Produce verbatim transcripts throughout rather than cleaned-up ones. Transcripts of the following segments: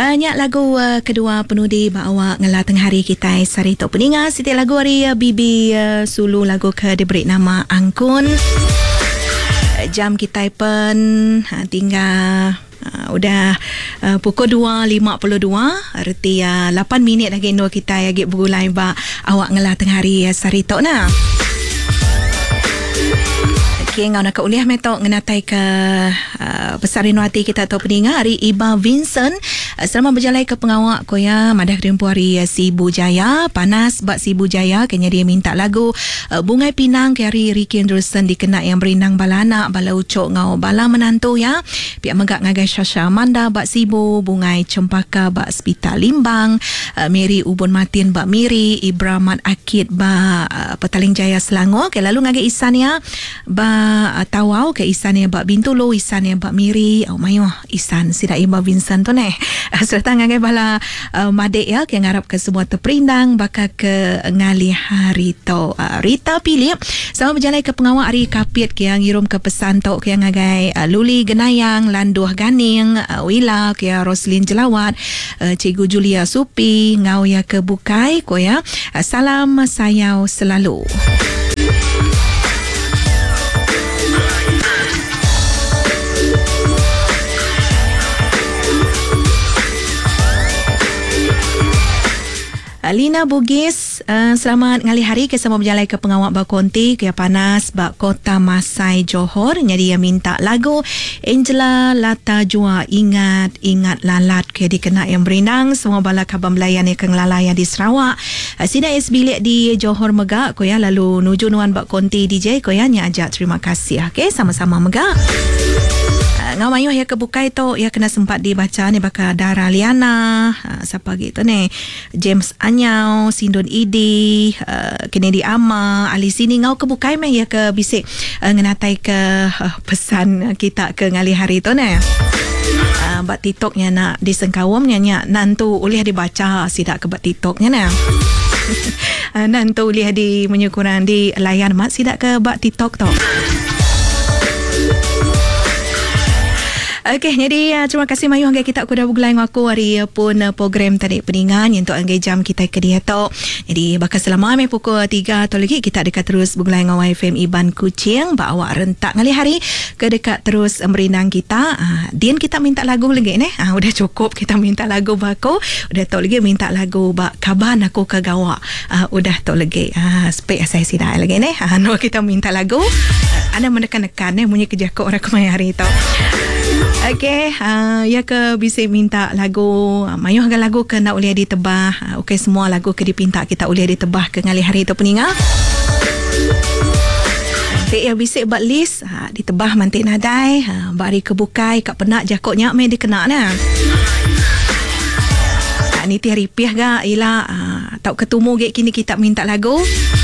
Uh, nyak lagu uh, kedua penudi bawa ngela tengah hari kita sari tok peninga siti lagu hari uh, Bibi uh, Sulu lagu ke diberi nama Angkun. Uh, jam kita pun uh, tinggal uh, udah uh, pukul dua lima puluh dua arti uh, lapan minit lagi no kita lagi bergulai ba awak ngela tengah hari uh, sari tok na. Okay, ngau nak uliah metok ngenatai ke uh, pesarin hati kita atau peninga hari Iba Vincent uh, selama berjalan ke pengawak ko ya madah rempu hari uh, Sibu Jaya panas bak Sibu Jaya kenya dia minta lagu uh, Bungai Pinang ke hari Ricky Anderson dikena yang berinang bala anak bala ucok ngau bala menantu ya pihak megak ngagai Syasha Amanda bak Sibu Bungai Cempaka bak Spita Limbang uh, Mary Ubon Matin bak Miri Ibramat Akid bak uh, Petaling Jaya Selangor ke lalu ngagai Isan ya bak Uh, tawau ke Isan yang bak Bintulu Isan yang bak Miri oh mayo Isan sida Iba Vincent tu neh serta ngagai bala uh, madek ya yang ngarap ke semua terperindang bakal ke ngali hari tu uh, Rita Pilip sama berjalan ke pengawak hari Kapit ke yang ngirum ke pesan tu ke yang ngagai uh, Luli Genayang Landuh Ganing uh, Wila ke Roslin Jelawat uh, Cikgu Julia Supi ngau ya ke Bukai ko ya uh, salam sayau selalu. Lina Bugis, uh, selamat ngali hari ke sama berjalan ke pengawak bak konti ke panas bak Kota Masai Johor. Jadi dia minta lagu Angela Lata Jua Ingat Ingat Lalat ke dikena yang berinang semua bala kabar melayan yang kengelalaya di Sarawak. Uh, sida es bilik di Johor Megak ko ya lalu nuju nuan bak konti D J ko ya nya ajak terima kasih. Okey sama-sama Megak. Ngau mayuh ya kebukai tu ya kena sempat dibaca ni bakal Dara Liana uh, siapa gitu ni James Anyau Sindon Idi uh, Kennedy Ama Ali sini ngau kebukai meh ya ke bisik uh, ngenatai ke uh, pesan kita ke ngali hari tu ni uh, bat TikToknya nak disengkawam nya nantu ulih dibaca sidak ke bat TikToknya ni uh, nantu ulih di menyukuran di layan mat sidak ke bat TikTok tu. Okey, jadi uh, terima kasih Mayu hangga kita aku dah bergulai dengan aku hari uh, pun uh, program tadi peningan untuk hangga jam kita ke dia tu. Jadi bakal selama mai pukul tiga atau lagi kita dekat terus bergulai dengan Y F M Iban Kuching ba awak rentak ngali hari ke dekat terus merinang kita. Uh, Din kita minta lagu lagi ni. Uh, udah cukup kita minta lagu bako. Udah tahu lagi minta lagu ba kaban aku ke gawa. Uh, udah tahu lagi. Uh, spek saya sidai lagi ni. Uh, no kita minta lagu. Uh, ada menekan-nekan ni bunyi kerja ko orang kemai hari tu. Okey, uh, ya ke bisa minta lagu uh, mayu harga lagu ke nak uliah ditebah. Uh, Okey semua lagu ke dipinta kita uliah ditebah ke ngali hari tu peninga. Nanti ya bisa buat list uh, ditebah mantik nadai uh, bari kebukai kat penak jakoknya me dikena na. Uh, ni tiari piah ga ialah uh, tak ketemu gek kini kita minta lagu.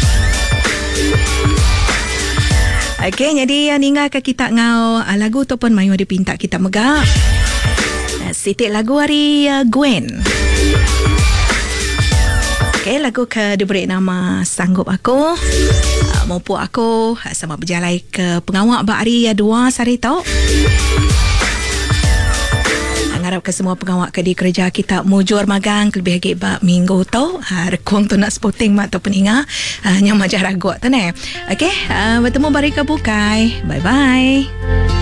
Okey, jadi yang tinggal ke kita ngau uh, lagu tu pun mayu dipinta kita megak. Uh, Sitik lagu hari uh, Gwen. Okey, lagu ke diberi nama Sanggup Aku. Uh, Mampu Aku uh, sama berjalan ke pengawak bak hari uh, dua sari tau. Harap ke semua pengawak ke di kerja kita mujur magang lebih lagi bak minggu tau ha, rekong tu nak sporting mak tu peninga ha, yang majah ragut tu ne. Okey, uh, bertemu bari ke bukai. Bye bye.